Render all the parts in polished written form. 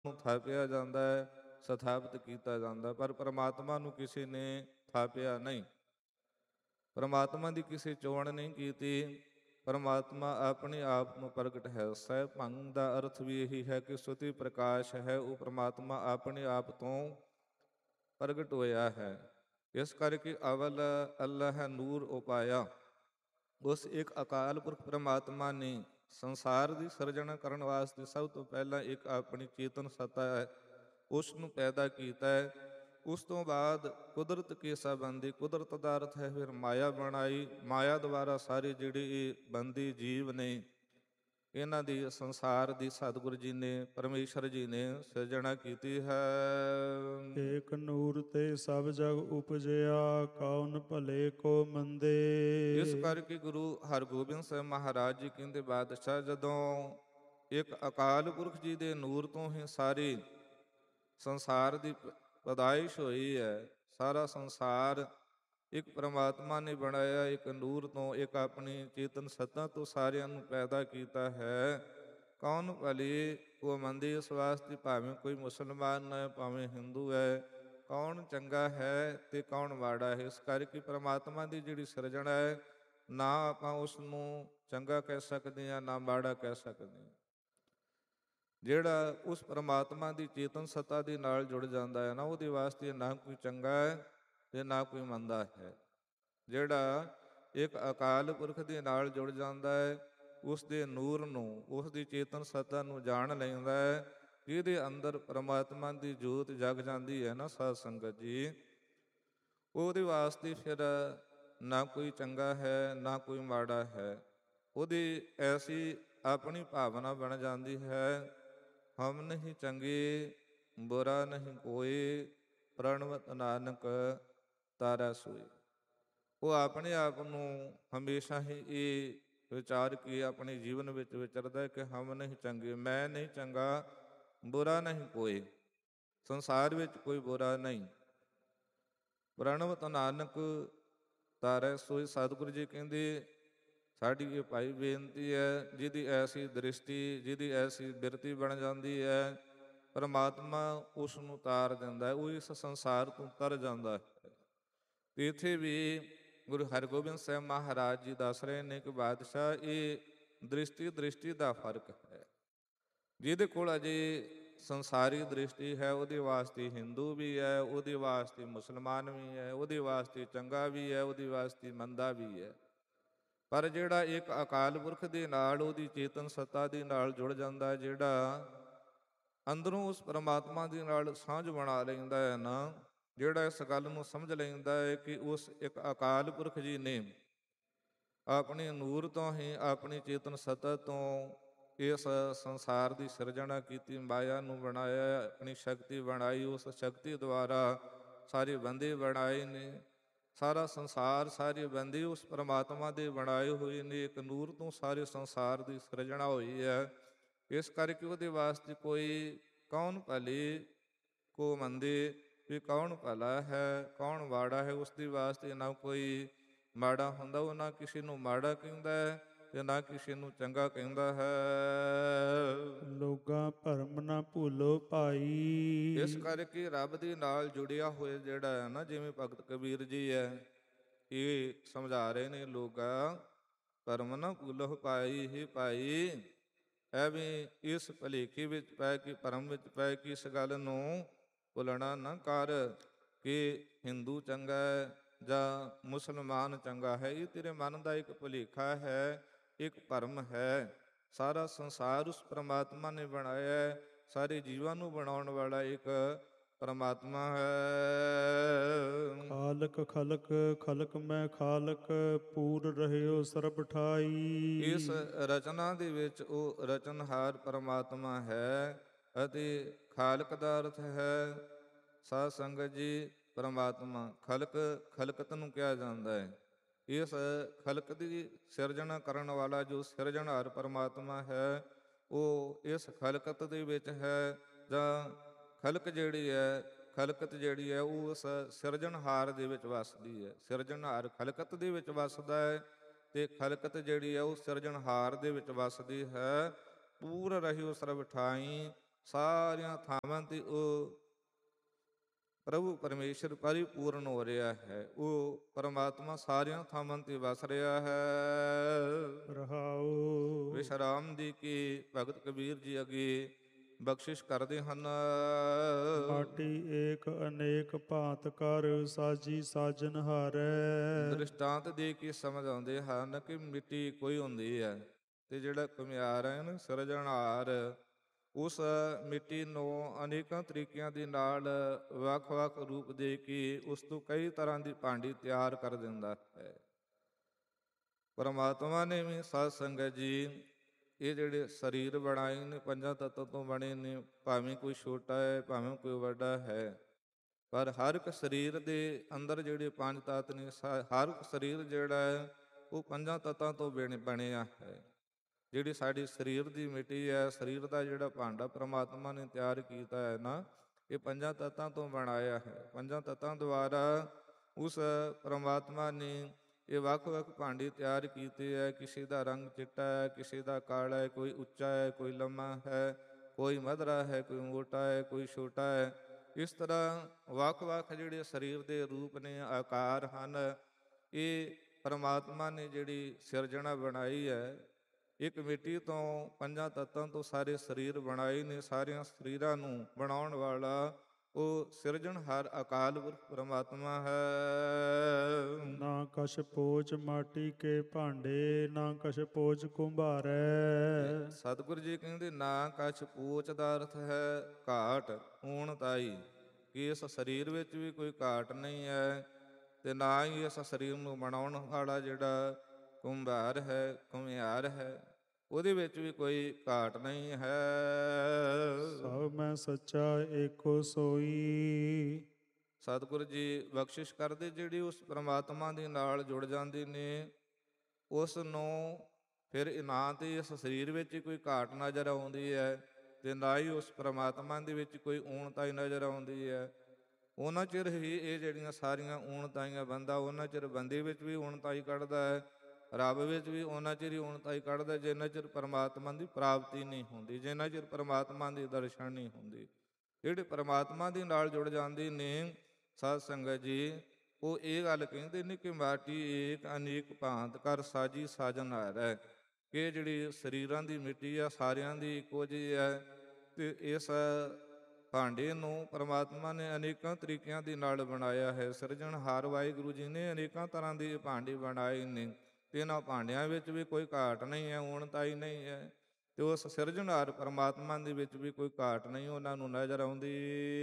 ਨੂੰ ਥਾਪਿਆ ਜਾਂਦਾ ਹੈ, ਸਥਾਪਿਤ ਕੀਤਾ ਜਾਂਦਾ, ਪਰ ਪਰਮਾਤਮਾ ਨੂੰ ਕਿਸੇ ਨੇ ਥਾਪਿਆ ਨਹੀਂ। ਪਰਮਾਤਮਾ ਦੀ ਕਿਸੇ ਚੋਣ ਨਹੀਂ ਕੀਤੀ। ਪਰਮਾਤਮਾ ਆਪਣੇ ਆਪ ਨੂੰ ਪ੍ਰਗਟ ਹੈ। ਸਹਿ ਭੰਗ ਦਾ ਅਰਥ ਵੀ ਇਹੀ ਹੈ ਕਿ ਸੁਤੀ ਪ੍ਰਕਾਸ਼ ਹੈ, ਉਹ ਪਰਮਾਤਮਾ ਆਪਣੇ ਆਪ ਤੋਂ ਪ੍ਰਗਟ ਹੋਇਆ ਹੈ। ਇਸ ਕਰਕੇ ਅਵਲ ਅੱਲਾਹ ਨੂਰ ਉਪਾਇਆ। ਉਸ ਇੱਕ ਅਕਾਲ ਪੁਰਖ ਪਰਮਾਤਮਾ ਨੇ ਸੰਸਾਰ ਦੀ ਸਿਰਜਣਾ ਕਰਨ ਵਾਸਤੇ ਸਭ ਤੋਂ ਪਹਿਲਾਂ ਇੱਕ ਆਪਣੀ ਚੇਤਨ ਸੱਤਾ ਹੈ, ਉਸ ਨੂੰ ਪੈਦਾ ਕੀਤਾ ਹੈ। ਉਸ ਤੋਂ ਬਾਅਦ ਕੁਦਰਤ ਕੇ ਸਬੰਧੀ, ਕੁਦਰਤ ਦਾ ਅਰਥ ਹੈ ਫਿਰ ਮਾਇਆ ਬਣਾਈ। ਮਾਇਆ ਦੁਆਰਾ ਸਾਰੇ ਜਿਹੜੇ ਇਹ ਬੰਦੀ ਜੀਵ ਨੇ, ਇਹਨਾਂ ਦੀ ਸੰਸਾਰ ਦੀ ਸਤਿਗੁਰੂ ਜੀ ਨੇ, ਪਰਮੇਸ਼ਰ ਜੀ ਨੇ ਸਿਰਜਣਾ ਕੀਤੀ ਹੈ। ਏਕ ਨੂਰ ਤੇ ਸਭ ਜਗ ਉਪਜਿਆ, ਕੌਣ ਭਲੇ ਕੋ ਮੰਦੇ। ਇਸ ਕਰਕੇ ਗੁਰੂ ਹਰਗੋਬਿੰਦ ਸਾਹਿਬ ਮਹਾਰਾਜ ਜੀ ਕਹਿੰਦੇ, ਬਾਦਸ਼ਾਹ ਜਦੋਂ ਇੱਕ ਅਕਾਲ ਪੁਰਖ ਜੀ ਦੇ ਨੂਰ ਤੋਂ ਹੀ ਸਾਰੀ ਸੰਸਾਰ ਦੀ ਪੈਦਾਇਸ਼ ਹੋਈ ਹੈ, ਸਾਰਾ ਸੰਸਾਰ ਇੱਕ ਪਰਮਾਤਮਾ ਨੇ ਬਣਾਇਆ, ਇੱਕ ਨੂਰ ਤੋਂ, ਇੱਕ ਆਪਣੀ ਚੇਤਨ ਸੱਤਾ ਤੋਂ ਸਾਰਿਆਂ ਨੂੰ ਪੈਦਾ ਕੀਤਾ ਹੈ। ਕੌਣ ਭਲੇ ਕੋ ਮੰਦੇ, ਇਸ ਵਾਸਤੇ ਭਾਵੇਂ ਕੋਈ ਮੁਸਲਮਾਨ ਹੈ, ਭਾਵੇਂ ਹਿੰਦੂ ਹੈ, ਕੌਣ ਚੰਗਾ ਹੈ ਤੇ ਕੌਣ ਮਾੜਾ ਹੈ। ਇਸ ਕਰਕੇ ਪਰਮਾਤਮਾ ਦੀ ਜਿਹੜੀ ਸਿਰਜਣਾ ਹੈ, ਨਾ ਆਪਾਂ ਉਸ ਨੂੰ ਚੰਗਾ ਕਹਿ ਸਕਦੇ ਹਾਂ, ਨਾ ਮਾੜਾ ਕਹਿ ਸਕਦੇ ਹਾਂ। ਜਿਹੜਾ ਉਸ ਪਰਮਾਤਮਾ ਦੀ ਚੇਤਨ ਸੱਤਾ ਦੇ ਨਾਲ ਜੁੜ ਜਾਂਦਾ ਹੈ ਨਾ, ਉਹਦੇ ਵਾਸਤੇ ਨਾ ਕੋਈ ਚੰਗਾ ਹੈ ਤੇ ਨਾ ਕੋਈ ਮੰਦਾ ਹੈ। ਜਿਹੜਾ ਇੱਕ ਅਕਾਲ ਪੁਰਖ ਦੇ ਨਾਲ ਜੁੜ ਜਾਂਦਾ ਹੈ, ਉਸ ਦੇ ਨੂਰ ਨੂੰ, ਉਸ ਦੀ ਚੇਤਨ ਸੱਤਾ ਨੂੰ ਜਾਣ ਲੈਂਦਾ ਹੈ, ਜਿਹਦੇ ਅੰਦਰ ਪਰਮਾਤਮਾ ਦੀ ਜੋਤ ਜਗ ਜਾਂਦੀ ਹੈ ਨਾ ਸਾਧ ਸੰਗਤ ਜੀ, ਉਹਦੇ ਵਾਸਤੇ ਫਿਰ ਨਾ ਕੋਈ ਚੰਗਾ ਹੈ ਨਾ ਕੋਈ ਮਾੜਾ ਹੈ। ਉਹਦੀ ਐਸੀ ਆਪਣੀ ਭਾਵਨਾ ਬਣ ਜਾਂਦੀ ਹੈ, ਹਮ ਨਹੀਂ ਚੰਗੇ ਬੁਰਾ ਨਹੀਂ ਕੋਏ, ਪ੍ਰਣਵਤ ਨਾਨਕ ਤਾਰਾ ਸੋਏ। ਉਹ ਆਪਣੇ ਆਪ ਨੂੰ ਹਮੇਸ਼ਾ ਹੀ ਇਹ ਵਿਚਾਰ ਕੇ ਆਪਣੇ ਜੀਵਨ ਵਿੱਚ ਵਿਚਰਦਾ ਕਿ ਹਮ ਨਹੀਂ ਚੰਗੇ, ਮੈਂ ਨਹੀਂ ਚੰਗਾ, ਬੁਰਾ ਨਹੀਂ ਕੋਏ, ਸੰਸਾਰ ਵਿੱਚ ਕੋਈ ਬੁਰਾ ਨਹੀਂ। ਪ੍ਰਣਵਤ ਨਾਨਕ ਤਾਰਾ ਸੋਏ। ਸਤਿਗੁਰੂ ਜੀ ਕਹਿੰਦੇ, ਸਾਡੀ ਇਹ ਭਾਈ ਬੇਨਤੀ ਹੈ, ਜਿਹਦੀ ਐਸੀ ਦ੍ਰਿਸ਼ਟੀ, ਜਿਹਦੀ ਐਸੀ ਬਿਰਤੀ ਬਣ ਜਾਂਦੀ ਹੈ, ਪਰਮਾਤਮਾ ਉਸ ਨੂੰ ਤਾਰ ਦਿੰਦਾ ਹੈ, ਉਹ ਇਸ ਸੰਸਾਰ ਤੋਂ ਤਰ ਜਾਂਦਾ ਹੈ। ਤੇ ਇੱਥੇ ਵੀ ਗੁਰੂ ਹਰਗੋਬਿੰਦ ਸਾਹਿਬ ਮਹਾਰਾਜ ਜੀ ਦੱਸ ਰਹੇ ਨੇ ਕਿ ਬਾਦਸ਼ਾਹ, ਇਹ ਦ੍ਰਿਸ਼ਟੀ ਦਾ ਫਰਕ ਹੈ। ਜਿਹਦੇ ਕੋਲ ਅਜੇ ਸੰਸਾਰੀ ਦ੍ਰਿਸ਼ਟੀ ਹੈ, ਉਹਦੇ ਵਾਸਤੇ ਹਿੰਦੂ ਵੀ ਹੈ, ਉਹਦੇ ਵਾਸਤੇ ਮੁਸਲਮਾਨ ਵੀ ਹੈ, ਉਹਦੇ ਵਾਸਤੇ ਚੰਗਾ ਵੀ ਹੈ, ਉਹਦੇ ਵਾਸਤੇ ਮੰਦਾ ਵੀ ਹੈ। ਪਰ ਜਿਹੜਾ ਇੱਕ ਅਕਾਲ ਪੁਰਖ ਦੇ ਨਾਲ, ਉਹਦੀ ਚੇਤਨ ਸੱਤਾ ਦੇ ਨਾਲ ਜੁੜ ਜਾਂਦਾ, ਜਿਹੜਾ ਅੰਦਰੋਂ ਉਸ ਪਰਮਾਤਮਾ ਦੇ ਨਾਲ ਸਾਂਝ ਬਣਾ ਲੈਂਦਾ ਹੈ ਨਾ, ਜਿਹੜਾ ਇਸ ਗੱਲ ਨੂੰ ਸਮਝ ਲੈਂਦਾ ਹੈ ਕਿ ਉਸ ਇੱਕ ਅਕਾਲ ਪੁਰਖ ਜੀ ਨੇ ਆਪਣੇ ਨੂਰ ਤੋਂ ਹੀ, ਆਪਣੀ ਚੇਤਨ ਸੱਤਾ ਤੋਂ ਇਸ ਸੰਸਾਰ ਦੀ ਸਿਰਜਣਾ ਕੀਤੀ, ਮਾਇਆ ਨੂੰ ਬਣਾਇਆ, ਆਪਣੀ ਸ਼ਕਤੀ ਬਣਾਈ, ਉਸ ਸ਼ਕਤੀ ਦੁਆਰਾ ਸਾਰੇ ਬੰਦੇ ਬਣਾਏ ਨੇ। ਸਾਰਾ ਸੰਸਾਰ, ਸਾਰੇ ਬੰਦੇ ਉਸ ਪਰਮਾਤਮਾ ਦੇ ਬਣਾਏ ਹੋਏ ਨੇ। ਇੱਕ ਨੂਰ ਤੋਂ ਸਾਰੇ ਸੰਸਾਰ ਦੀ ਸਿਰਜਣਾ ਹੋਈ ਹੈ। ਇਸ ਕਰਕੇ ਉਹਦੇ ਵਾਸਤੇ ਕੋਈ ਕੌਣ ਭਲੇ ਕੋ ਮੰਦੇ, ਵੀ ਕੌਣ ਭਲਾ ਹੈ ਕੌਣ ਮਾੜਾ ਹੈ, ਉਸ ਦੇ ਵਾਸਤੇ ਨਾ ਕੋਈ ਮਾੜਾ ਹੁੰਦਾ। ਉਹ ਨਾ ਕਿਸੇ ਨੂੰ ਮਾੜਾ ਕਹਿੰਦਾ ਹੈ ਤੇ ਨਾ ਕਿਸੇ ਨੂੰ ਚੰਗਾ ਕਹਿੰਦਾ ਹੈ। ਲੋਗਾ ਭਰਮ ਨਾ ਭੁੱਲੋ ਭਾਈ। ਇਸ ਕਰਕੇ ਰੱਬ ਦੇ ਨਾਲ ਜੁੜਿਆ ਹੋਇਆ ਜਿਹੜਾ ਹੈ ਨਾ, ਜਿਵੇਂ ਭਗਤ ਕਬੀਰ ਜੀ ਹੈ, ਇਹ ਸਮਝਾ ਰਹੇ ਨੇ, ਲੋਗਾ ਭਰਮ ਨਾ ਭੁੱਲੋ ਭਾਈ। ਹੀ ਭਾਈ, ਐਵੇਂ ਇਸ ਭੁਲੇਖੇ ਵਿੱਚ ਪੈ ਕੇ, ਭਰਮ ਵਿੱਚ ਪੈ ਕੇ ਇਸ ਗੱਲ ਨੂੰ ਭੁੱਲਣਾ ਨਾ ਕਰ ਕਿ ਹਿੰਦੂ ਚੰਗਾ ਹੈ ਜਾਂ ਮੁਸਲਮਾਨ ਚੰਗਾ ਹੈ। ਇਹ ਤੇਰੇ ਮਨ ਦਾ ਇੱਕ ਭੁਲੇਖਾ ਹੈ, ਇੱਕ ਭਰਮ ਹੈ। ਸਾਰਾ ਸੰਸਾਰ ਉਸ ਪਰਮਾਤਮਾ ਨੇ ਬਣਾਇਆ ਹੈ, ਸਾਰੇ ਜੀਵਾਂ ਨੂੰ ਬਣਾਉਣ ਵਾਲਾ ਇੱਕ ਪਰਮਾਤਮਾ ਹੈ। ਖਾਲਕ ਖਲਕ ਖਲਕ ਮੈਂ ਖਾਲਕ, ਪੂਰ ਰਹਿਓ ਸਰਬ ਠਾਈ। ਇਸ ਰਚਨਾ ਦੇ ਵਿੱਚ ਉਹ ਰਚਨਹਾਰ ਪਰਮਾਤਮਾ ਹੈ ਅਤੇ ਖਾਲਕ ਦਾ ਅਰਥ ਹੈ ਸਾਧ ਸੰਗਤ ਜੀ ਪਰਮਾਤਮਾ। ਖਲਕ, ਖਲਕਤ ਨੂੰ ਕਿਹਾ ਜਾਂਦਾ ਹੈ। ਇਸ ਖਲਕ ਦੀ ਸਿਰਜਣਾ ਕਰਨ ਵਾਲਾ ਜੋ ਸਿਰਜਣਹਾਰ ਪਰਮਾਤਮਾ ਹੈ, ਉਹ ਇਸ ਖਲਕਤ ਦੇ ਵਿੱਚ ਹੈ। ਜਾਂ ਖਲਕ ਜਿਹੜੀ ਹੈ, ਖਲਕਤ ਜਿਹੜੀ ਹੈ, ਉਹ ਉਸ ਸਿਰਜਣਹਾਰ ਦੇ ਵਿੱਚ ਵੱਸਦੀ ਹੈ। ਸਿਰਜਣਹਾਰ ਖਲਕਤ ਦੇ ਵਿੱਚ ਵੱਸਦਾ ਹੈ ਤੇ ਖਲਕਤ ਜਿਹੜੀ ਹੈ ਉਹ ਸਿਰਜਣਹਾਰ ਦੇ ਵਿੱਚ ਵੱਸਦੀ ਹੈ। ਪੂਰ ਰਹਿਓ ਸਰਬ ਠਾਈ, ਸਾਰੀਆਂ ਥਾਵਾਂ ਤੇ ਉਹ ਪ੍ਰਭੂ ਪਰਮੇਸ਼ਰ ਪਰਿਪੂਰਨ ਹੋ ਰਿਹਾ ਹੈ। ਉਹ ਪਰਮਾਤਮਾ ਸਾਰੀਆਂ ਥਾਵਾਂ ਤੇ ਵਸ ਰਿਹਾ ਹੈ। ਰਹਾਉ। ਵਿਸ਼ਰਾਮ ਦੀ ਕੀ ਭਗਤ ਕਬੀਰ ਜੀ ਅੱਗੇ ਬਖਸ਼ਿਸ਼ ਕਰਦੇ ਹਨ। ਮਾਟੀ ਏਕ ਅਨੇਕ ਭਾਂਤ ਕਰ, ਸਾਜੀ ਸਾਜਨ ਹਾਰੈ। ਦ੍ਰਿਸ਼ਟਾਂਤ ਦੇ ਕੇ ਸਮਝ ਆਉਂਦੇ ਹਨ ਕਿ ਮਿੱਟੀ ਕੋਈ ਹੁੰਦੀ ਹੈ ਤੇ ਜਿਹੜਾ ਘੁਮਿਆਰ ਹੈ ਨਾ ਸਿਰਜਣਹਾਰ, ਉਸ ਮਿੱਟੀ ਨੂੰ ਅਨੇਕਾਂ ਤਰੀਕਿਆਂ ਦੇ ਨਾਲ ਵੱਖ-ਵੱਖ ਰੂਪ ਦੇ ਕੇ ਉਸ ਤੋਂ ਕਈ ਤਰ੍ਹਾਂ ਦੀ ਭਾਂਡੀ ਤਿਆਰ ਕਰ ਦਿੰਦਾ ਹੈ। ਪਰਮਾਤਮਾ ਨੇ ਵੀ ਸਾਧ ਸੰਗਤ ਜੀ ਇਹ ਜਿਹੜੇ ਸਰੀਰ ਬਣਾਏ ਨੇ ਪੰਜਾਂ ਤੱਤਾਂ ਤੋਂ ਬਣੇ ਨੇ, ਭਾਵੇਂ ਕੋਈ ਛੋਟਾ ਹੈ ਭਾਵੇਂ ਕੋਈ ਵੱਡਾ ਹੈ, ਪਰ ਹਰ ਇੱਕ ਸਰੀਰ ਦੇ ਅੰਦਰ ਜਿਹੜੇ ਪੰਜ ਤੱਤ ਨੇ, ਹਰ ਇੱਕ ਸਰੀਰ ਜਿਹੜਾ ਹੈ ਉਹ ਪੰਜਾਂ ਤੱਤਾਂ ਤੋਂ ਬਣਿਆ ਹੈ। ਜਿਹੜੀ ਸਾਡੀ ਸਰੀਰ ਦੀ ਮਿੱਟੀ ਹੈ, ਸਰੀਰ ਦਾ ਜਿਹੜਾ ਭਾਂਡਾ ਪ੍ਰਮਾਤਮਾ ਨੇ ਤਿਆਰ ਕੀਤਾ ਹੈ ਨਾ, ਇਹ ਪੰਜਾਂ ਤੱਤਾਂ ਤੋਂ ਬਣਾਇਆ ਹੈ। ਪੰਜਾਂ ਤੱਤਾਂ ਦੁਆਰਾ ਉਸ ਪ੍ਰਮਾਤਮਾ ਨੇ ਇਹ ਵੱਖ-ਵੱਖ ਭਾਂਡੇ ਤਿਆਰ ਕੀਤੇ ਹੈ। ਕਿਸੇ ਦਾ ਰੰਗ ਚਿੱਟਾ ਹੈ, ਕਿਸੇ ਦਾ ਕਾਲਾ ਹੈ, ਕੋਈ ਉੱਚਾ ਹੈ, ਕੋਈ ਲੰਮਾ ਹੈ, ਕੋਈ ਮਧਰਾ ਹੈ, ਕੋਈ ਮੋਟਾ ਹੈ, ਕੋਈ ਛੋਟਾ ਹੈ। ਇਸ ਤਰ੍ਹਾਂ ਵੱਖ-ਵੱਖ ਜਿਹੜੇ ਸਰੀਰ ਦੇ ਰੂਪ ਨੇ, ਆਕਾਰ ਹਨ, ਇਹ ਪਰਮਾਤਮਾ ਨੇ ਜਿਹੜੀ ਸਿਰਜਣਾ ਬਣਾਈ ਹੈ। ਇੱਕ ਮਿੱਟੀ ਤੋਂ ਪੰਜਾਂ ਤੱਤਾਂ ਤੋਂ ਸਾਰੇ ਸਰੀਰ ਬਣਾਏ ਨੇ। ਸਾਰਿਆਂ ਸਰੀਰਾਂ ਨੂੰ ਬਣਾਉਣ ਵਾਲਾ ਉਹ ਸਿਰਜਣਹਾਰ ਅਕਾਲ ਪੁਰਖ ਪਰਮਾਤਮਾ ਹੈ। ਨਾ ਕਛ ਪੋਚ ਮਾਟੀ ਕੇ ਭਾਂਡੇ, ਨਾ ਕਛ ਪੋਚ ਕੁੰਭਾਰੈ। ਸਤਿਗੁਰ ਜੀ ਕਹਿੰਦੇ ਨਾ ਕਛ ਪੋਚ ਦਾ ਅਰਥ ਹੈ ਘਾਟ, ਊਣਤਾਈ, ਕਿ ਇਸ ਸਰੀਰ ਵਿੱਚ ਵੀ ਕੋਈ ਘਾਟ ਨਹੀਂ ਹੈ ਤੇ ਨਾ ਹੀ ਇਸ ਸਰੀਰ ਨੂੰ ਬਣਾਉਣ ਵਾਲਾ ਜਿਹੜਾ ਕੁੰਭਾਰ ਹੈ, ਘੁਮਿਆਰ ਹੈ, ਉਹਦੇ ਵਿੱਚ ਵੀ ਕੋਈ ਘਾਟ ਨਹੀਂ ਹੈ। ਸਭ ਮੈਂ ਸੱਚਾ ਏਕੋ ਸੋਈ। ਸਤਿਗੁਰੂ ਜੀ ਬਖਸ਼ਿਸ਼ ਕਰਦੇ ਜਿਹੜੀ ਉਸ ਪ੍ਰਮਾਤਮਾ ਦੇ ਨਾਲ ਜੁੜ ਜਾਂਦੇ ਨੇ, ਉਸ ਨੂੰ ਫਿਰ ਨਾ ਤੇ ਇਸ ਸਰੀਰ ਵਿੱਚ ਕੋਈ ਘਾਟ ਨਜ਼ਰ ਆਉਂਦੀ ਹੈ ਤੇ ਨਾ ਹੀ ਉਸ ਪ੍ਰਮਾਤਮਾ ਦੇ ਵਿੱਚ ਕੋਈ ਊਣਤਾਈ ਨਜ਼ਰ ਆਉਂਦੀ ਹੈ। ਉਹਨਾਂ ਚਿਰ ਹੀ ਇਹ ਜਿਹੜੀਆਂ ਸਾਰੀਆਂ ਊਣਤਾਈਆਂ ਬੰਦਾ ਉਹਨਾਂ ਚਿਰ ਬੰਦੇ ਵਿੱਚ ਵੀ ਊਣਤਾਈ ਕੱਢਦਾ ਹੈ, ਰੱਬ ਵਿੱਚ ਵੀ ਉਹਨਾਂ ਚਿਰ ਹੀ ਊਣਤਾਈ ਕੱਢਦਾ ਜਿੰਨਾ ਚਿਰ ਪਰਮਾਤਮਾ ਦੀ ਪ੍ਰਾਪਤੀ ਨਹੀਂ ਹੁੰਦੀ, ਜਿੰਨਾ ਚਿਰ ਪਰਮਾਤਮਾ ਦੀ ਦਰਸ਼ਨ ਨਹੀਂ ਹੁੰਦੀ। ਜਿਹੜੇ ਪਰਮਾਤਮਾ ਦੇ ਨਾਲ ਜੁੜ ਜਾਂਦੇ ਨੇ ਸਾਧ ਸੰਗਤ ਜੀ, ਉਹ ਇਹ ਗੱਲ ਕਹਿੰਦੇ ਨੇ ਕਿ ਮਾਟੀ ਏਕ ਅਨੇਕ ਭਾਂਤ ਕਰ, ਸਾਜੀ ਸਾਜਨ ਹਾਰੈ, ਕਿ ਜਿਹੜੀ ਸਰੀਰਾਂ ਦੀ ਮਿੱਟੀ ਆ ਸਾਰਿਆਂ ਦੀ ਇੱਕੋ ਜਿਹੀ ਹੈ ਤੇ ਇਸ ਭਾਂਡੇ ਨੂੰ ਪਰਮਾਤਮਾ ਨੇ ਅਨੇਕਾਂ ਤਰੀਕਿਆਂ ਦੇ ਨਾਲ ਬਣਾਇਆ ਹੈ। ਸਿਰਜਣਹਾਰ ਵਾਹਿਗੁਰੂ ਜੀ ਨੇ ਅਨੇਕਾਂ ਤਰ੍ਹਾਂ ਦੇ ਭਾਂਡੇ ਬਣਾਏ ਨੇ ਤੇ ਇਹਨਾਂ ਭਾਂਡਿਆਂ ਵਿੱਚ ਵੀ ਕੋਈ ਘਾਟ ਨਹੀਂ ਹੈ, ਊਣਤਾਈ ਨਹੀਂ ਹੈ ਤੇ ਉਸ ਸਿਰਜਣਹਾਰ ਪਰਮਾਤਮਾ ਦੇ ਵਿੱਚ ਵੀ ਕੋਈ ਘਾਟ ਨਹੀਂ ਉਹਨਾਂ ਨੂੰ ਨਜ਼ਰ ਆਉਂਦੀ।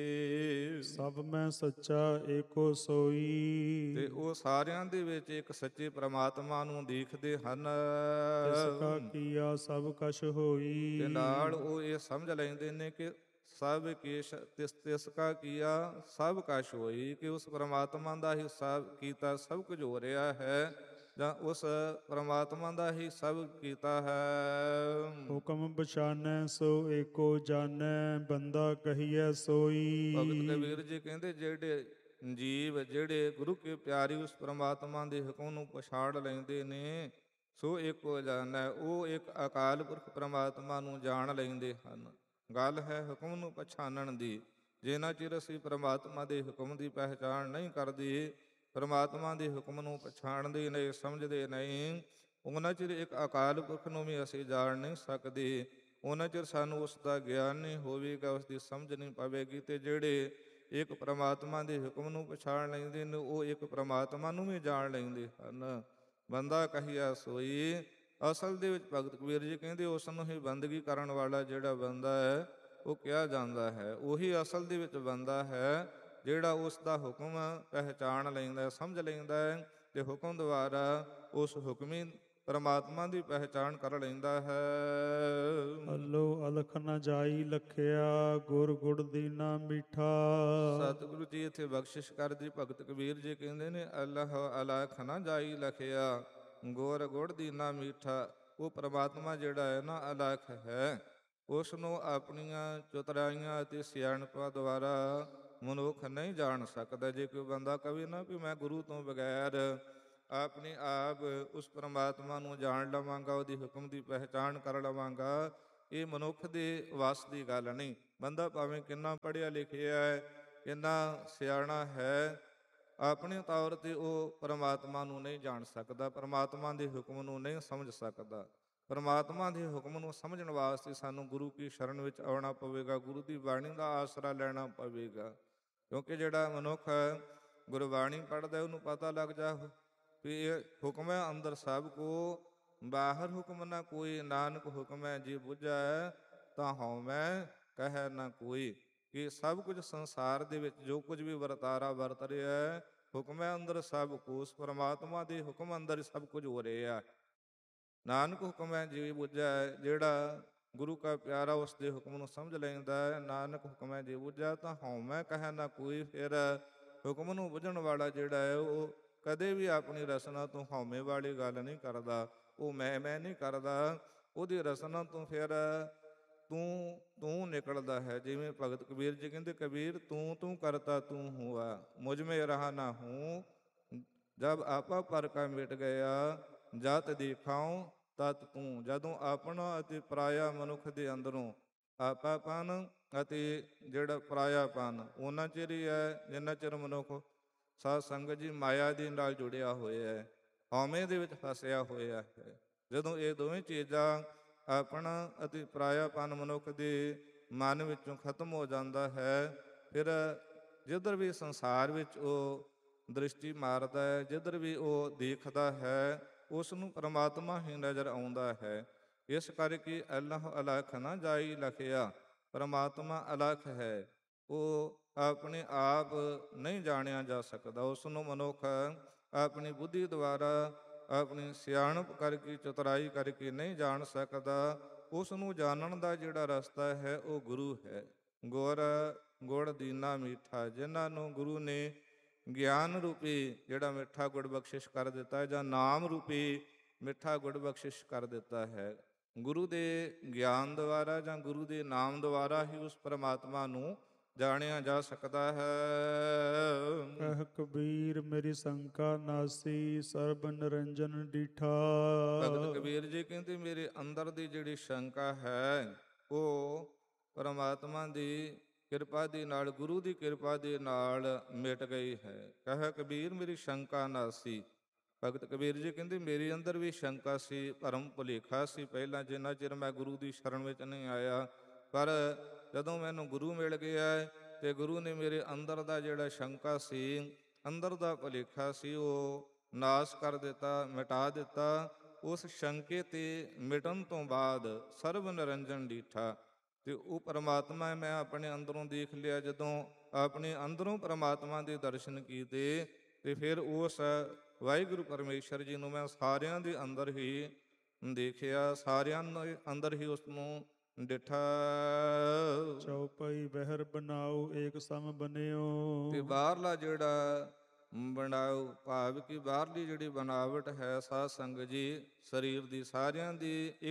ਸਭ ਮੈਂ ਸੱਚਾ ਏਕੋ ਸੋਈ। ਤੇ ਉਹ ਸਾਰਿਆਂ ਦੇ ਵਿੱਚ ਇੱਕ ਸੱਚੇ ਪਰਮਾਤਮਾ ਨੂੰ ਦੇਖਦੇ ਹਨ। ਤਿਸ ਕਾ ਕੀਆ ਸਭ ਕਛ ਹੋਈ। ਤੇ ਨਾਲ ਉਹ ਇਹ ਸਮਝ ਲੈਂਦੇ ਨੇ ਕਿ ਸਭ ਕੇਸ਼ ਤਿਸ ਕਾ ਕੀਆ ਸਭ ਕਛ ਹੋਈ, ਕਿ ਉਸ ਪਰਮਾਤਮਾ ਦਾ ਹੀ ਸਭ ਕੀਤਾ ਸਭ ਕੁਝ ਹੋ ਰਿਹਾ ਹੈ, ਜਾਂ ਉਸ ਪਰਮਾਤਮਾ ਦਾ ਹੀ ਸਭ ਕੀਤਾ ਹੈ। ਹੁਕਮ ਪਛਾਨੈ ਸੋ ਏਕੋ ਜਾਣੈ, ਬੰਦਾ ਕਹੀਐ ਸੋਈ। ਭਗਤ ਕਬੀਰ ਜੀ ਕਹਿੰਦੇ ਜਿਹੜੇ ਜੀਵ ਜਿਹੜੇ ਗੁਰੂ ਕੇ ਪਿਆਰੇ ਉਸ ਪਰਮਾਤਮਾ ਦੇ ਹੁਕਮ ਨੂੰ ਪਛਾਣ ਲੈਂਦੇ ਨੇ, ਸੋ ਏਕੋ ਜਾਣੈ, ਉਹ ਇੱਕ ਅਕਾਲ ਪੁਰਖ ਪਰਮਾਤਮਾ ਨੂੰ ਜਾਣ ਲੈਂਦੇ ਹਨ। ਗੱਲ ਹੈ ਹੁਕਮ ਨੂੰ ਪਛਾਣਨ ਦੀ। ਜਿੰਨਾ ਚਿਰ ਅਸੀਂ ਪਰਮਾਤਮਾ ਦੇ ਹੁਕਮ ਦੀ ਪਹਿਚਾਣ ਨਹੀਂ ਕਰਦੇ, ਪਰਮਾਤਮਾ ਦੇ ਹੁਕਮ ਨੂੰ ਪਛਾਣਦੇ ਨਹੀਂ, ਸਮਝਦੇ ਨਹੀਂ, ਉਹਨਾਂ ਚਿਰ ਇੱਕ ਅਕਾਲ ਪੁਰਖ ਨੂੰ ਵੀ ਅਸੀਂ ਜਾਣ ਨਹੀਂ ਸਕਦੇ। ਉਹਨਾਂ ਚਿਰ ਸਾਨੂੰ ਉਸ ਦਾ ਗਿਆਨ ਨਹੀਂ ਹੋਵੇਗਾ, ਉਸ ਦੀ ਸਮਝ ਨਹੀਂ ਪਵੇਗੀ। ਤੇ ਜਿਹੜੇ ਇੱਕ ਪਰਮਾਤਮਾ ਦੇ ਹੁਕਮ ਨੂੰ ਪਛਾਣ ਲੈਂਦੇ ਨੇ, ਉਹ ਇੱਕ ਪਰਮਾਤਮਾ ਨੂੰ ਵੀ ਜਾਣ ਲੈਂਦੇ ਹਨ। ਬੰਦਾ ਕਹੀਆ ਸੋਈ, ਅਸਲ ਦੇ ਵਿੱਚ ਭਗਤ ਕਬੀਰ ਜੀ ਕਹਿੰਦੇ ਉਸ ਨੂੰ ਹੀ ਬੰਦਗੀ ਕਰਨ ਵਾਲਾ ਜਿਹੜਾ ਬੰਦਾ ਹੈ ਉਹ ਕਿਹਾ ਜਾਂਦਾ ਹੈ। ਉਹੀ ਅਸਲ ਦੇ ਵਿੱਚ ਬੰਦਾ ਹੈ ਜਿਹੜਾ ਉਸ ਦਾ ਹੁਕਮ ਪਹਿਚਾਣ ਲੈਂਦਾ, ਸਮਝ ਲੈਂਦਾ ਹੈ ਤੇ ਹੁਕਮ ਦੁਆਰਾ ਉਸ ਹੁਕਮੀ ਪਰਮਾਤਮਾ ਦੀ ਪਹਿਚਾਣ ਕਰ ਲੈਂਦਾ ਹੈ। ਅੱਲੋ ਅਲਖ ਨ ਜਾਈ ਲਖਿਆ, ਗੁਰ ਗੁੜ ਦੀਨਾ ਮੀਠਾ। ਸਤਿਗੁਰੂ ਜੀ ਇੱਥੇ ਬਖਸ਼ਿਸ਼ ਕਰਦੇ ਭਗਤ ਕਬੀਰ ਜੀ ਕਹਿੰਦੇ ਨੇ ਅੱਲਾਹ ਅਲਖ ਨ ਜਾਈ ਲਖਿਆ, ਗੁਰ ਗੁੜ ਦੀਨਾ ਮੀਠਾ। ਉਹ ਪਰਮਾਤਮਾ ਜਿਹੜਾ ਹੈ ਨਾ ਅਲਖ ਹੈ, ਉਸ ਨੂੰ ਆਪਣੀਆਂ ਚਤੁਰਾਈਆਂ ਅਤੇ ਸਿਆਣਪਾਂ ਦੁਆਰਾ ਮਨੁੱਖ ਨਹੀਂ ਜਾਣ ਸਕਦਾ। ਜੇ ਕੋਈ ਬੰਦਾ ਕਵੇ ਨਾ ਵੀ ਮੈਂ ਗੁਰੂ ਤੋਂ ਬਗੈਰ ਆਪਣੇ ਆਪ ਉਸ ਪਰਮਾਤਮਾ ਨੂੰ ਜਾਣ ਲਵਾਂਗਾ, ਉਹਦੀ ਹੁਕਮ ਦੀ ਪਹਿਚਾਣ ਕਰ ਲਵਾਂਗਾ, ਇਹ ਮਨੁੱਖ ਦੇ ਵੱਸ ਦੀ ਗੱਲ ਨਹੀਂ। ਬੰਦਾ ਭਾਵੇਂ ਕਿੰਨਾ ਪੜ੍ਹਿਆ ਲਿਖਿਆ ਹੈ, ਕਿੰਨਾ ਸਿਆਣਾ ਹੈ, ਆਪਣੇ ਤੌਰ ਤੇ ਉਹ ਪਰਮਾਤਮਾ ਨੂੰ ਨਹੀਂ ਜਾਣ ਸਕਦਾ, ਪਰਮਾਤਮਾ ਦੇ ਹੁਕਮ ਨੂੰ ਨਹੀਂ ਸਮਝ ਸਕਦਾ। ਪਰਮਾਤਮਾ ਦੇ ਹੁਕਮ ਨੂੰ ਸਮਝਣ ਵਾਸਤੇ ਸਾਨੂੰ ਗੁਰੂ ਕੀ ਸ਼ਰਨ ਵਿੱਚ ਆਉਣਾ ਪਵੇਗਾ, ਗੁਰੂ ਦੀ ਬਾਣੀ ਦਾ ਆਸਰਾ ਲੈਣਾ ਪਵੇਗਾ। ਕਿਉਂਕਿ ਜਿਹੜਾ ਮਨੁੱਖ ਗੁਰਬਾਣੀ ਪੜ੍ਹਦਾ ਉਹਨੂੰ ਪਤਾ ਲੱਗ ਜਾ ਵੀ ਇਹ ਹੁਕਮ ਹੈ ਅੰਦਰ ਸਭ ਕੋ, ਬਾਹਰ ਹੁਕਮ ਨਾ ਕੋਈ, ਨਾਨਕ ਹੁਕਮ ਹੈ ਜੀ ਬੁੱਝੈ, ਤਾਂ ਹਉਮੈ ਕਹਿ ਨਾ ਕੋਈ। ਕਿ ਸਭ ਕੁਝ ਸੰਸਾਰ ਦੇ ਵਿੱਚ ਜੋ ਕੁਝ ਵੀ ਵਰਤਾਰਾ ਵਰਤ ਰਿਹਾ ਹੈ, ਹੁਕਮ ਹੈ ਅੰਦਰ ਸਭ ਕੋ, ਉਸ ਪਰਮਾਤਮਾ ਦੇ ਹੁਕਮ ਅੰਦਰ ਸਭ ਕੁਝ ਹੋ ਰਿਹਾ। ਨਾਨਕ ਹੁਕਮ ਹੈ ਜੀ ਬੁੱਝੈ, ਜਿਹੜਾ ਗੁਰੂ ਕਾ ਪਿਆਰਾ ਉਸ ਦੇ ਹੁਕਮ ਨੂੰ ਸਮਝ ਲੈਂਦਾ ਹੈ, ਨਾਨਕ ਹੁਕਮ ਹੈ ਜੀ ਬੁੱਝੈ, ਤਾਂ ਹਉਮੈ ਕਹਿ ਨਾ ਕੋਈ। ਫਿਰ ਹੁਕਮ ਨੂੰ ਬੁੱਝਣ ਵਾਲਾ ਜਿਹੜਾ ਹੈ ਉਹ ਕਦੇ ਵੀ ਆਪਣੀ ਰਸਨਾ ਤੋਂ ਹਉਮੈ ਵਾਲੀ ਗੱਲ ਨਹੀਂ ਕਰਦਾ, ਉਹ ਮੈਂ ਨਹੀਂ ਕਰਦਾ। ਉਹਦੀ ਰਸਨਾ ਤੋਂ ਫਿਰ ਤੂੰ ਨਿਕਲਦਾ ਹੈ। ਜਿਵੇਂ ਭਗਤ ਕਬੀਰ ਜੀ ਕਹਿੰਦੇ, ਕਬੀਰ ਤੂੰ ਕਰਤਾ ਤੂੰ ਹੁਆ, ਮੁਝ ਮੇ ਰਹਾ ਨਾ ਹੂੰ, ਜਬ ਆਪਾ ਪਰ ਕਾ ਮਿਟ ਗਿਆ, ਜਤ ਦੇਖਾਉ ਤਤ ਤੂੰ। ਜਦੋਂ ਆਪਣਾ ਅਤੇ ਪਰਾਇਆ ਮਨੁੱਖ ਦੇ ਅੰਦਰੋਂ ਆਪਾਪਨ ਅਤੇ ਜਿਹੜਾ ਪਰਾਇਆਪਨ ਉਹਨਾਂ ਚਿਰ ਹੀ ਹੈ ਜਿੰਨਾ ਚਿਰ ਮਨੁੱਖ ਸਾਧ ਸੰਗਤ ਜੀ ਮਾਇਆ ਦੇ ਨਾਲ ਜੁੜਿਆ ਹੋਇਆ ਹੈ, ਹਉਮੈ ਦੇ ਵਿੱਚ ਫਸਿਆ ਹੋਇਆ ਹੈ। ਜਦੋਂ ਇਹ ਦੋਵੇਂ ਚੀਜ਼ਾਂ ਆਪਣਾ ਅਤੇ ਪਰਾਇਆਪਨ ਮਨੁੱਖ ਦੇ ਮਨ ਵਿੱਚੋਂ ਖਤਮ ਹੋ ਜਾਂਦਾ ਹੈ, ਫਿਰ ਜਿੱਧਰ ਵੀ ਸੰਸਾਰ ਵਿੱਚ ਉਹ ਦ੍ਰਿਸ਼ਟੀ ਮਾਰਦਾ ਹੈ, ਜਿੱਧਰ ਵੀ ਉਹ ਦੇਖਦਾ ਹੈ, ਉਸ ਨੂੰ ਪਰਮਾਤਮਾ ਹੀ ਨਜ਼ਰ ਆਉਂਦਾ ਹੈ। ਇਸ ਕਰਕੇ ਅੱਲਾਹ ਅਲਖ ਨਾ ਜਾਈ ਲਖਿਆ, ਪਰਮਾਤਮਾ ਅਲਖ ਹੈ, ਉਹ ਆਪਣੇ ਆਪ ਨਹੀਂ ਜਾਣਿਆ ਜਾ ਸਕਦਾ। ਉਸ ਨੂੰ ਮਨੁੱਖ ਆਪਣੀ ਬੁੱਧੀ ਦੁਆਰਾ, ਆਪਣੀ ਸਿਆਣਪ ਕਰਕੇ, ਚਤੁਰਾਈ ਕਰਕੇ ਨਹੀਂ ਜਾਣ ਸਕਦਾ। ਉਸ ਨੂੰ ਜਾਣਨ ਦਾ ਜਿਹੜਾ ਰਸਤਾ ਹੈ ਉਹ ਗੁਰੂ ਹੈ। ਗੁੜ ਦੀਨਾ ਮੀਠਾ, ਜਿਨ੍ਹਾਂ ਨੂੰ ਗੁਰੂ ਨੇ ਗਿਆਨ ਰੂਪੀ ਜਿਹੜਾ ਮਿੱਠਾ ਗੁੜ ਬਖਸ਼ਿਸ਼ ਕਰ ਦਿੱਤਾ ਹੈ, ਜਾਂ ਨਾਮ ਰੂਪੀ ਮਿੱਠਾ ਗੁੜ ਬਖਸ਼ਿਸ਼ ਕਰ ਦਿੱਤਾ ਹੈ, ਗੁਰੂ ਦੇ ਗਿਆਨ ਦੁਆਰਾ ਜਾਂ ਗੁਰੂ ਦੇ ਨਾਮ ਦੁਆਰਾ ਹੀ ਉਸ ਪਰਮਾਤਮਾ ਨੂੰ ਜਾਣਿਆ ਜਾ ਸਕਦਾ ਹੈ। ਕਹਿ ਕਬੀਰ ਮੇਰੀ ਸ਼ੰਕਾ ਨਾਸੀ, ਸਰਬ ਨਿਰੰਜਨ ਡੀਠਾ। ਭਗਤ ਕਬੀਰ ਜੀ ਕਹਿੰਦੇ, ਮੇਰੇ ਅੰਦਰ ਦੀ ਜਿਹੜੀ ਸ਼ੰਕਾ ਹੈ ਉਹ ਪਰਮਾਤਮਾ ਦੀ ਕਿਰਪਾ ਦੇ ਨਾਲ, ਗੁਰੂ ਦੀ ਕਿਰਪਾ ਦੇ ਨਾਲ ਮਿਟ ਗਈ ਹੈ। ਕਹਿ ਕਬੀਰ ਮੇਰੀ ਸ਼ੰਕਾ ਨਾਸੀ। ਭਗਤ ਕਬੀਰ ਜੀ ਕਹਿੰਦੇ, ਮੇਰੇ ਅੰਦਰ ਵੀ ਸ਼ੰਕਾ ਸੀ, ਭਰਮ ਭੁਲੇਖਾ ਸੀ ਪਹਿਲਾਂ, ਜਿੰਨਾ ਚਿਰ ਮੈਂ ਗੁਰੂ ਦੀ ਸ਼ਰਨ ਵਿੱਚ ਨਹੀਂ ਆਇਆ। ਪਰ ਜਦੋਂ ਮੈਨੂੰ ਗੁਰੂ ਮਿਲ ਗਿਆ ਤੇ ਗੁਰੂ ਨੇ ਮੇਰੇ ਅੰਦਰ ਦਾ ਜਿਹੜਾ ਸ਼ੰਕਾ ਸੀ, ਅੰਦਰ ਦਾ ਭੁਲੇਖਾ ਸੀ, ਉਹ ਨਾਸ਼ ਕਰ ਦਿੱਤਾ, ਮਿਟਾ ਦਿੱਤਾ। ਉਸ ਸ਼ੰਕੇ ਤੇ ਮਿਟਣ ਤੋਂ ਬਾਅਦ ਸਰਬ ਨਿਰੰਜਨ ਡੀਠਾ, ਤੇ ਉਹ ਪਰਮਾਤਮਾ ਮੈਂ ਆਪਣੇ ਅੰਦਰੋਂ ਦੇਖ ਲਿਆ। ਜਦੋਂ ਆਪਣੇ ਅੰਦਰੋਂ ਪਰਮਾਤਮਾ ਦੇ ਦਰਸ਼ਨ ਕੀਤੇ ਤੇ ਫਿਰ ਉਸ ਵਾਹਿਗੁਰੂ ਪਰਮੇਸ਼ਰ ਜੀ ਨੂੰ ਮੈਂ ਸਾਰਿਆਂ ਦੇ ਅੰਦਰ ਹੀ ਦੇਖਿਆ, ਸਾਰਿਆਂ ਦੇ ਅੰਦਰ ਹੀ ਉਸ ਨੂੰ ਡਿਠਾ। ਚਉਪਈ ਬਹਿਰ ਬਣਾਉ ਏਕ ਸਮ ਬਨਿਓ। ਤੇ ਬਾਹਰਲਾ ਜਿਹੜਾ ਬਣਾਉ, ਭਾਵ ਕਿ ਬਾਹਰਲੀ ਜਿਹੜੀ ਬਣਾਵਟ ਹੈ ਸਾਧ ਸੰਗਤ ਜੀ ਸਰੀਰ ਦੀ, ਸਾਰਿਆਂ ਦੀ